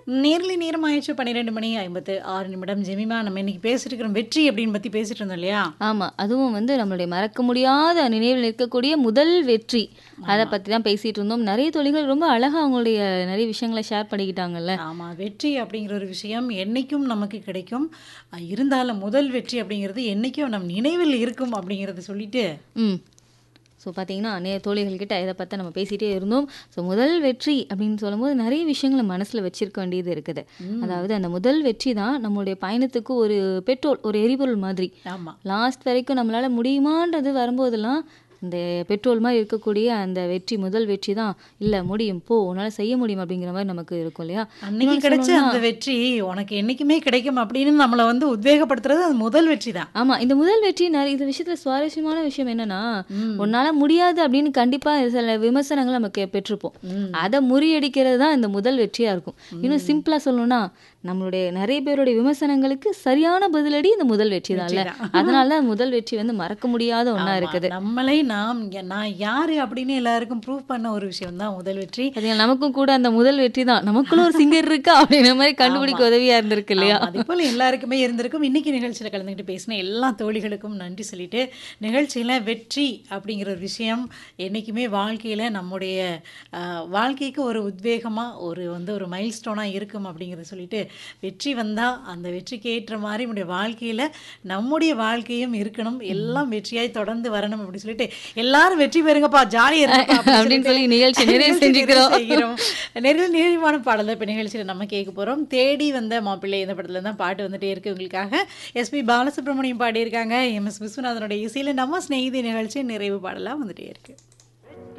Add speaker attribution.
Speaker 1: Nearly நேரம் ஆயிடுச்சு 12 மணி 56 நிமிடம். ஜெமிமா, நம்ம இன்னைக்கு பேசிட்டு இருக்கிறோம் வெற்றி அப்படின்னு பத்தி பேசிட்டு இருந்தோம் இல்லையா?
Speaker 2: ஆமா. அதுவும் நம்மளுடைய மறக்க முடியாத நினைவில் நிற்கக்கூடிய முதல் வெற்றி. அத
Speaker 1: ஆமா.
Speaker 2: பத்தி தான் பேசிட்டு இருந்தோம். நெறைய தோழிகள் ரொம்ப அழகா அவங்களுடைய நெறைய விஷயங்கள ஷேர் பண்ணிக்கிட்டாங்கல்ல.
Speaker 1: ஆமா. வெற்றி அப்படிங்கிற ஒரு விஷயம் என்னைக்கும் நமக்கு கிடைக்கும். இருந்தாலும் முதல் வெற்றி அப்படிங்கிறது என்னைக்கும் நம் நினைவில் இருக்கும் அப்படிங்கிறத சொல்லிட்டு
Speaker 2: ம். ஸோ பார்த்தீங்கன்னா, தோழிகள்கிட்ட இத பத்தி நம்ம பேசிட்டே இருந்தோம். ஸோ முதல் வெற்றி அப்படின்னு சொல்லும்போது நெறைய விஷயங்கள மனசுல வச்சிருக்க வேண்டியது இருக்குது.
Speaker 1: ம்.
Speaker 2: அதாவது அந்த முதல் வெற்றி தான் நம்மளுடைய பயணத்துக்கு ஒரு பெட்ரோல், ஒரு எரிபொருள் மாதிரி.
Speaker 1: ஆமா.
Speaker 2: லாஸ்ட் வரைக்கும் நம்மளால முடியுமான்றது வரும்போதெல்லாம், இந்த பெட்ரோல் மாரி இருக்கக்கூடிய அந்த வெற்றி, முதல் வெற்றி தான், "இல்ல முடியும், போ உன்னால செய்ய முடியும்" அப்படிங்கிற மாரி நமக்கு இருக்கும் இல்லையா?
Speaker 1: அன்னைக்கு
Speaker 2: இன்னொன்னு
Speaker 1: கிடைச்ச
Speaker 2: சொல்லணும்னா
Speaker 1: அந்த வெற்றி உனக்கு என்னைக்குமே கிடைக்கும் அப்படின்னு நம்மள உத்வேகப்படுத்துறது அது முதல் வெற்றி தான்.
Speaker 2: ஆமா. இந்த முதல் வெற்றி இந்த விஷயத்துல சுவாரஸ்யமான விஷயம் என்னன்னா,
Speaker 1: ம்.
Speaker 2: உன்னால முடியாது அப்படின்னு கண்டிப்பா சில விமர்சனங்கள் நமக்கு பெற்றிருப்போம்.
Speaker 1: ம்.
Speaker 2: அத முறியடிக்கிறது தான் இந்த முதல் வெற்றியா இருக்கும். இன்னும்
Speaker 1: ம்.
Speaker 2: சிம்பிளா சொல்லணும்னா, நம்மளுடைய நெறைய பேருடைய விமர்சனங்களுக்கு சரியான பதிலடி இந்த முதல் வெற்றி தான்ல.
Speaker 1: வெற்றி தான்.
Speaker 2: அதனால தான் முதல் வெற்றி மறக்க முடியாத ஒண்ணா
Speaker 1: ஆமா.
Speaker 2: இருக்குது.
Speaker 1: நம்மளை நான் யாரு அப்படின்னு எல்லாருக்கும் ப்ரூவ் பண்ண ஒரு விஷயம் தான் முதல் வெற்றி.
Speaker 2: பாத்தீங்களா, நமக்கும் கூட அந்த முதல் வெற்றி தான். நமக்குள்ள ஒரு சிங்கர் இருக்கா அப்படிங்கிற மாரி
Speaker 1: ஆமா.
Speaker 2: கண்டுபிடிக்க உதவியா இருந்திருக்கு இல்லையா?
Speaker 1: ஆமா. அதேபோல எல்லாருக்குமே இருந்திருக்கும். இன்னைக்கு நிகழ்ச்சியில கலந்துக்கிட்டு பேசின எல்லா தோழிகளுக்கும் நன்றி சொல்லிட்டு, நிகழ்ச்சியில வெற்றி அப்படிங்கிற ஒரு விஷயம் என்னைக்குமே வாழ்க்கையில நம்முடைய வாழ்க்கைக்கு ஒரு உத்வேகமா ஒரு மைல்ஸ்டோனா இருக்கும் அப்படிங்கிறத சொல்லிட்டு, வெற்றி வந்தா அந்த வெற்றிக்கு ஏற்ற மாரி நம்முடைய வாழ்க்கையும் இருக்கணும். எல்லாம் வெற்றியாய் தொடர்ந்து வரணும் அப்படின்னு சொல்லிட்டு, எல்லாரும் வெற்றி பெறுங்கப்பா, ஜாலியா இருங்கப்பா அப்படின்னு
Speaker 2: அப்படின்னு
Speaker 1: சொல்லிட்டு
Speaker 2: சொல்லி நிகழ்ச்சி நிறைவு
Speaker 1: நிகழ்ச்சி நிறைவு
Speaker 2: செஞ்சுக்கிறோம்.
Speaker 1: செய்கிறோம். நிறைவான பாடல் தான் இப்ப நிகழ்ச்சியில நம்ம கேட்க போறோம். தேடி வந்த மாப்பிள்ளை இந்த படத்துல தான் பாட்டு வந்துட்டே இருக்கு உங்களுக்காக. எஸ்பி பாலசுப்ரமணியம் பாடியிருக்காங்க. எம்.எஸ். விஸ்வநாதனுடைய இசையில நம்ம சிநேகிதி நிகழ்ச்சி நிறைவு பாடலா வந்துட்டே இருக்கு.